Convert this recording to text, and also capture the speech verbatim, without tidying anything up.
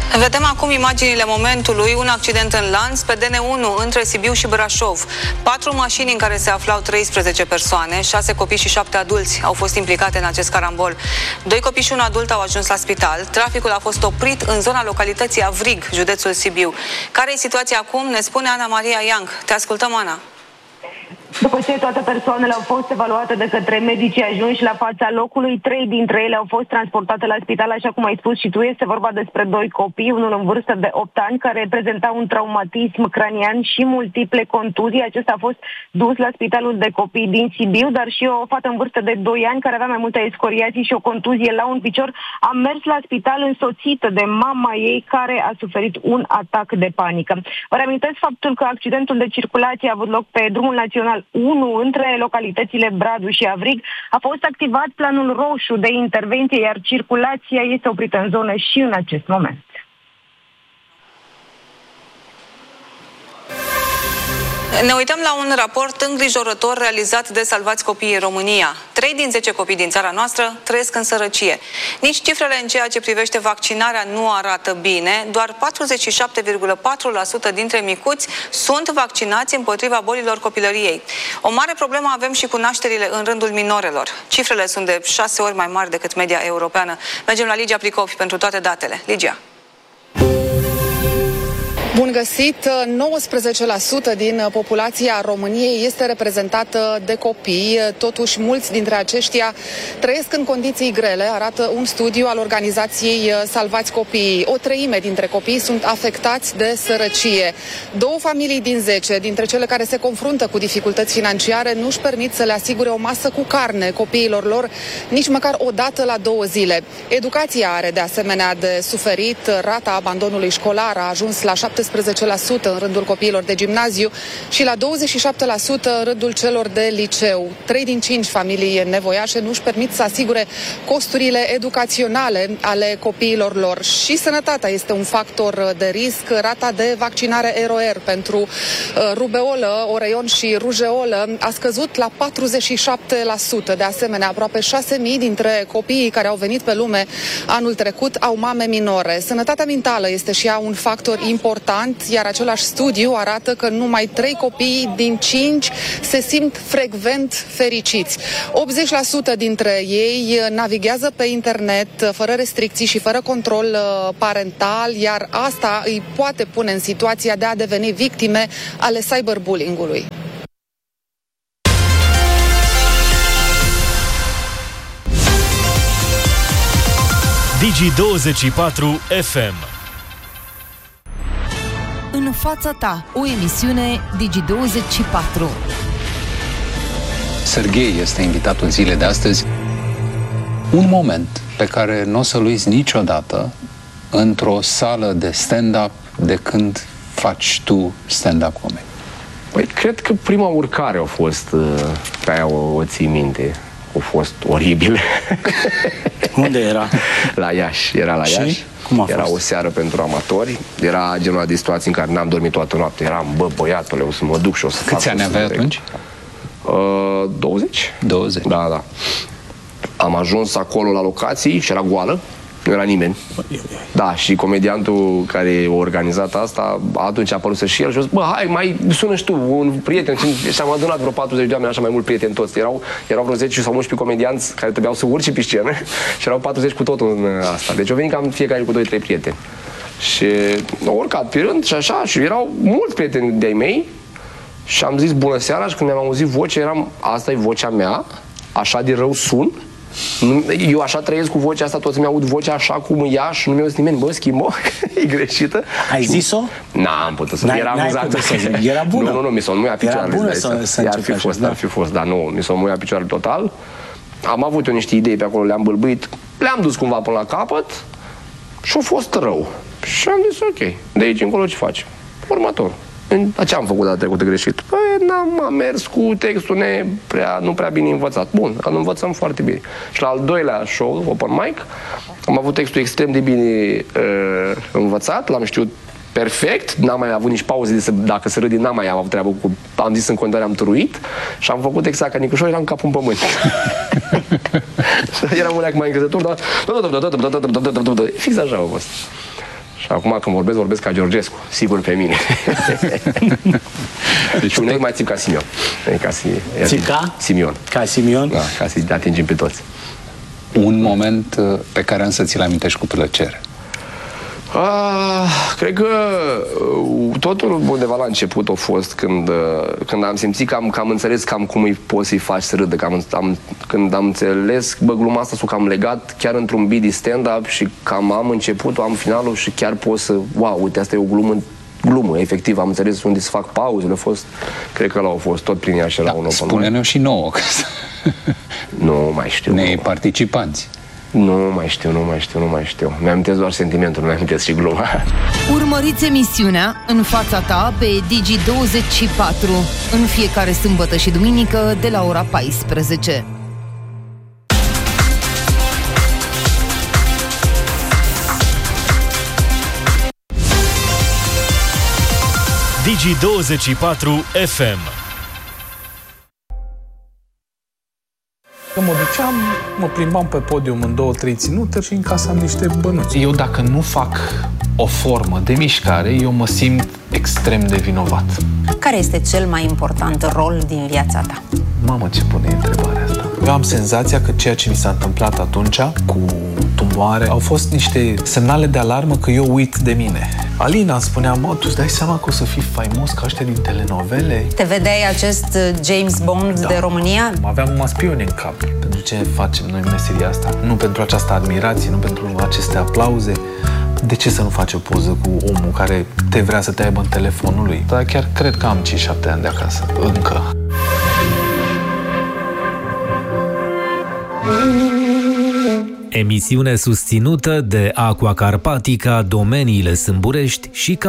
Vedem acum imaginile momentului, un accident în lanț pe D N unu între Sibiu și Brașov. Patru mașini în care se aflau treisprezece persoane, șase copii și șapte adulți au fost implicate în acest carambol. Doi copii și un adult au ajuns la spital. Traficul a fost oprit în zona localității Avrig, județul Sibiu. Care e situația acum? Ne spune Ana Maria Iang. Te ascultăm, Ana. După ce toate persoanele au fost evaluate de către medicii ajunși la fața locului, trei dintre ele au fost transportate la spital, așa cum ai spus și tu. Este vorba despre doi copii, unul în vârstă de opt ani, care prezenta un traumatism cranian și multiple contuzii. Acesta a fost dus la spitalul de copii din Sibiu, dar și o fată în vârstă de doi ani, care avea mai multe escoriații și o contuzie la un picior, a mers la spital însoțită de mama ei, care a suferit un atac de panică. Vă reamintesc faptul că accidentul de circulație a avut loc pe drumul național unu între localitățile Bradu și Avrig. A fost activat planul roșu de intervenție, iar circulația este oprită în zonă și în acest moment. Ne uităm la un raport îngrijorător realizat de Salvați Copiii în România. Trei din zece copii din țara noastră trăiesc în sărăcie. Nici cifrele în ceea ce privește vaccinarea nu arată bine. Doar patruzeci și șapte virgulă patru la sută dintre micuți sunt vaccinați împotriva bolilor copilăriei. O mare problemă avem și cu nașterile în rândul minorelor. Cifrele sunt de șase ori mai mari decât media europeană. Mergem la Ligia Plicovi pentru toate datele. Ligia. Bun găsit! nouăsprezece la sută din populația României este reprezentată de copii. Totuși, mulți dintre aceștia trăiesc în condiții grele, arată un studiu al organizației Salvați Copiii. O treime dintre copii sunt afectați de sărăcie. Două familii din zece, dintre cele care se confruntă cu dificultăți financiare, nu își permit să le asigure o masă cu carne copiilor lor, nici măcar o dată la două zile. Educația are de asemenea de suferit. Rata abandonului școlar a ajuns la șaptesprezece la sută în rândul copiilor de gimnaziu și la douăzeci și șapte la sută în rândul celor de liceu. Trei din cinci familii nevoiașe nu își permit să asigure costurile educaționale ale copiilor lor. Și sănătatea este un factor de risc. Rata de vaccinare R O R pentru uh, rubeolă, oreion și rujeolă a scăzut la patruzeci și șapte la sută. De asemenea, aproape șase mii dintre copiii care au venit pe lume anul trecut au mame minore. Sănătatea mentală este și ea un factor important, iar același studiu arată că numai trei copii din cinci se simt frecvent fericiți. optzeci la sută dintre ei navighează pe internet fără restricții și fără control parental, iar asta îi poate pune în situația de a deveni victime ale cyberbullying-ului. Digi douăzeci și patru F M. În fața ta, o emisiune Digi douăzeci și patru. Serghei este invitatul zilei de astăzi. Un moment pe care nu o să-l uiți niciodată într-o sală de stand-up de când faci tu stand-up comedy. Păi, cred că prima urcare a fost, pe aia o, o ții minte, a fost oribil. Unde era? La Iași, era la și? Iași. Cum a era fost? O seară pentru amatori. Era genul de situații în care n-am dormit toată noaptea. Eram, bă, băiatule, o să mă duc și o să fac. Câți ani aveai atunci? Uh, douăzeci. douăzeci. Da, da. Am ajuns acolo la locații și era goală. Nu era nimeni. Da, și comediantul care a organizat asta, atunci a apărut și el și a zis, bă, hai, mai sună și tu, un prieten. Și am adunat vreo patruzeci de oameni, așa mai mult prieteni toți. Erau, erau vreo zece sau unsprezece comedianți care trebuiau să urce pe scenă și erau patruzeci cu totul în asta. Deci au venit cam fiecare cu doi trei prieteni. Și au urcat pe rând și așa, și erau mulți prieteni de-ai mei și am zis bună seara și când mi-am auzit vocea, eram, asta e vocea mea, așa de rău sun. Eu așa trăiesc cu vocea asta, toți mi-aud vocea așa cum ea și nu mi-a zis nimeni, bă, schimbo, e greșită. Ai zis-o? N-am putut să era amuzant. Era bună? Nu, nu, nu, mi s-o înmuia picioarele. Era bună să, să ar fi fost, ar fi fost, dar nu, mi s-o înmuia picioarele total. Am avut eu niște idei pe acolo, le-am bâlbâit, le-am dus cumva până la capăt și a fost rău. Și am zis, ok, de aici încolo ce faci? Următor. Ce am făcut data trecută greșit? Păi, n-am mers cu textul ne prea, nu prea bine învățat. Bun, îl învățăm foarte bine. Și la al doilea show, open mic, am avut textul extrem de bine uh, învățat, l-am știut perfect, n-am mai avut nici pauze de să, dacă se râde, n-am mai am avut treabă cu, am zis în continuare, am turuit și am făcut exact ca Nicușor, eram capul în pământ. Eram un leac mai încrezător, dar fix așa a fost. Și acum când vorbesc, vorbesc ca Georgescu. Sigur pe mine. Deci un mai țip ca Simion. Ca țip ca? Simion. Ca Simion? Da, ca să-i atingem pe toți. Un moment pe care am să ți-l amintești cu plăcere. Ah, cred că totul undeva la început a fost când, când am simțit că am, că am înțeles cam cum îi poți să-i faci să râdă. Că am, am, când am înțeles, bă, gluma asta s-o cam legat chiar într-un beat de stand-up și cam am începutul, am finalul și chiar pot să, wow, uite, asta e o glumă, glumă, efectiv, am înțeles unde să fac pauzele, a fost, cred că l-au fost tot prin ea și la da, un open. Spune-ne-o și nouă. Nu mai știu. Ne participanți. Nu mai știu, nu mai știu, nu mai știu. Mi-amintesc doar sentimentul, nu mi-amintesc și gluma. Urmăriți emisiunea În fața ta pe Digi douăzeci și patru în fiecare sâmbătă și duminică de la ora paisprezece. Digi douăzeci și patru F M. Când mă duceam, mă plimbam pe podium în două, trei ținuturi și încasam niște bănuți. Eu dacă nu fac o formă de mișcare, eu mă simt extrem de vinovat. Care este cel mai important rol din viața ta? Mamă, ce bună e întrebarea asta. Eu am senzația că ceea ce mi s-a întâmplat atunci cu tumoare au fost niște semnale de alarmă că eu uit de mine. Alina îmi spunea, mă, tu îți dai seama că o să fii faimos ca ăștia din telenovele? Te vedeai acest James Bond da. de România? Aveam numai spioni în cap. Pentru ce facem noi meseria asta? Nu pentru această admirație, nu pentru aceste aplauze. De ce să nu faci o poză cu omul care te vrea să te aibă în telefonul lui? Dar chiar cred că am cinci șapte ani de acasă. Încă. Emisiune susținută de Aqua Carpatica, Domeniile Sâmburești și